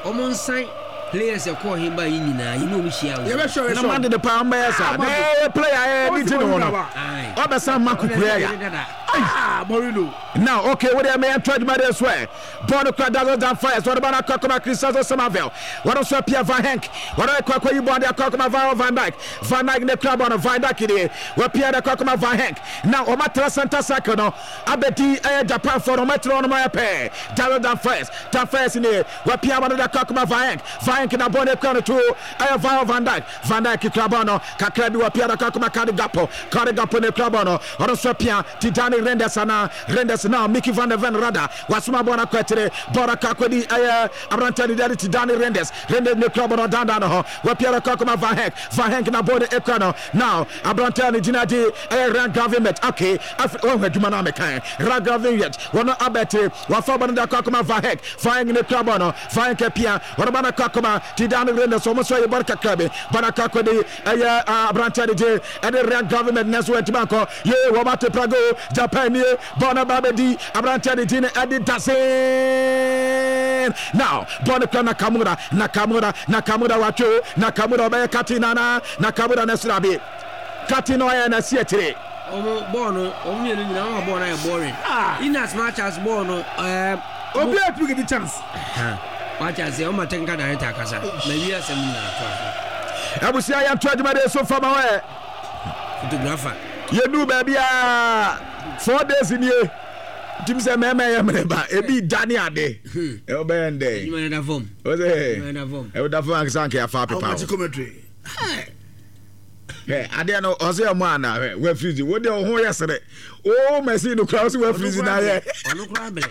Omon sign players a call him by Yina, you know, Michelle. You're sure no man the pound player, Obersan Makuya. Morino. Now, okay, what I may have tried my swear. Born of Cradago down fires. What about a Cockama Cristo Somerville? What also Pierre Van Henk? What I call you born the Cockama Van Dyke? Van Dyke in the club on a Van Dyke here. What Pierre the Cockama Van Henk? Now, Omatra Santa Sacono. Abeti Japan for a metro on my pair. Dallo down fires in here. What Pierre the Cockama Van Henk? Van Henk in a bonnet corner to Van Dyke. Van Dyke Clubano. Kakrabi Pierre the Cockama Cardigapo. Cardigapo in the clubano. Or also Pierre Titani Renders now Mickey van der Ven Rada Wasuma Bona Quetre Bora Kakodi Abrantani Daddy Danny Renders the club on Dandano where Pierre Kokoma Van Henk na Bode Econo now Abrantani Dinadi Rand government okay Dumana Mekan Rand government one abete Wafaban da Kokoma Van Henk in the club on Van Henk Pierre Warabana Kokoma Tidani Renders almost so Barca Club Bana Kakodi Abrantani and the Rand government Neswet Banco ye Wabate Prago Japan Bona Babedi Abrantani Dine Adi Dasen now Bona Nakamura Wacho Nakamura Bay Katinana Nakamura Nesrabi Katinoya na Sietri Bono Bono boring in as much as Bono Obi to get the chance watch as the Oma Tenka Takasa maybe a seminar Abusia I am trying to make so far away photographer you do baby 4 days in here. Tim say me yamreba e bi dani ade e obende you na form o say e o da form sanke afa pepa o commentary ade no o say mo ana we freeze wo de ho yesere o machine no cross we freeze na ye onu kra bele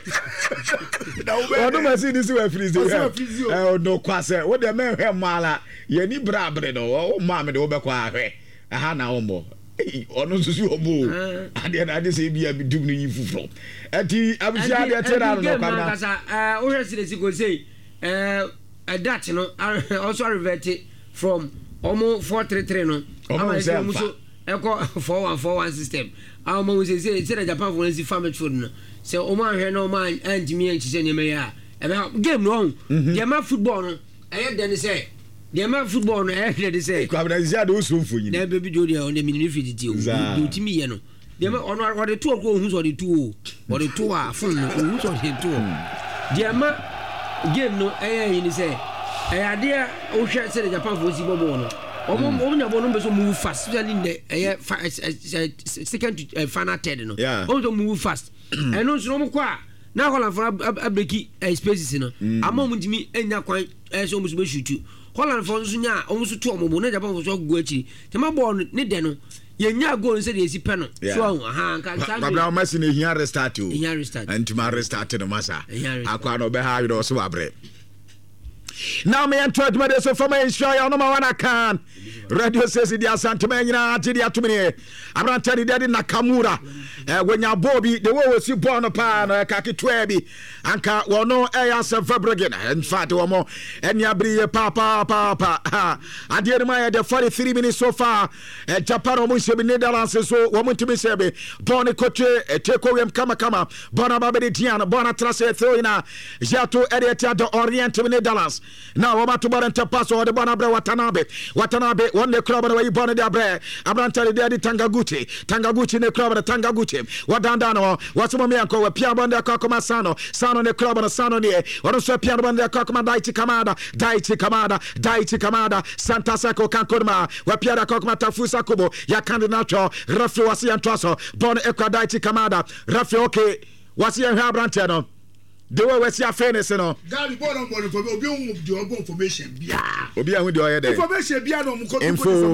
onu machine this we freeze o no kwase wo de me hwe mo ala ye ni brabre no o ma me de wo be kwa hwe aha na ombo ono susu obo ade na ade say bia bi dum no yi fufro ati abusia de tera no kwamna kasa o hwese de go say that no also revert from omo 433 no ama say omo so eko 4141 system omo say the Japan for the family food no say omo ahwe no man antimi anchise nyeme ya game no the ma football no den say the man football no they say kwabna zia de osomfo yin na baby jodi on the minifit ti o do timi ye no the man on the two go hu so the two or the two are phone no hu so the two the man game no yin say ade o hwe say the Japan for si bobo no omo nya bono be so move fast especially in the second to final third no o do move fast and no so mo kwa na Holland for abeki spaces no ama mo ntimi enya kwan so mo so be shoot Holland for so nya o so to omo na Japan for so go achi tema ball ne de no ye nya goal say dey si pe no so aha kan babla Messi ne hia restart o hia restart antuma restart no masa akwa no be ha yo so abre now me and try so for my show no ma wana kan radio says the asantuma nyina ati dia tumene Abrantani Daddy Nakamura wenya bobi the way we see ball no pa no kaki bi anka wono eyase Verbruggen in fact womo enya bri pa ade ma the 43 minutes so far Japan omo shebi Netherlands so womo ntimi shebe ball ne coach take away kama bona babedi tiana bona trase throw ina jato area de Orient Netherlands now womo to ball enter pass o de bona bre Watanabe one the club the way bona de bre Abrantani Daddy Tangaguchi ne club the Tangaguchi wadandano wasoma me anko we pia bonde akoma sano ne club na sano ne wano so pia bonde akoma Daichi Kamada Santa Sako kankodma we pia akoma Tafusa Kubo ya kandinacho refi wasi antwaso bon ekwa Daichi Kamada refi okay wasi en Abrantani no the way we see a fairness no Gary board on board for obi on information bia obi ahun de oye de information bia no mko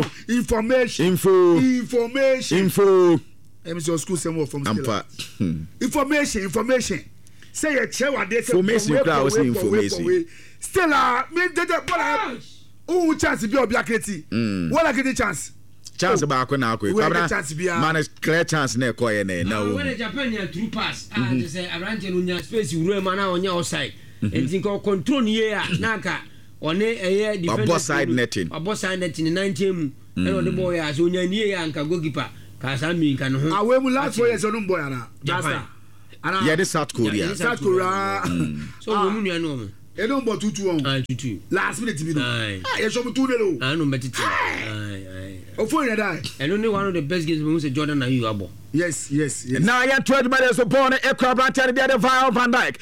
info MSO school some from information say your chair what they information still me the bola who chance be obi aketi what like the chance ba akona akwa man clear chance na ekoye na when the Japan ya through pass and say Abrantani unya space uru ma na onya outside and ko control ye na ka one defender both side netting 90 mu and on the boy as onya nie ya nka goalkeeper ka sa mi nka no ho awe mu last 4 years on boy ana Japan yeah this South Korea so we mu nua no don't but 2-2 on. 2-2. Last minute, you know. I show me 2-0. I know better. Of course, I. And only one of the best games when Jordan and you are. Yes. Now I am 12 minutes of born a crab and the other Van Dijk.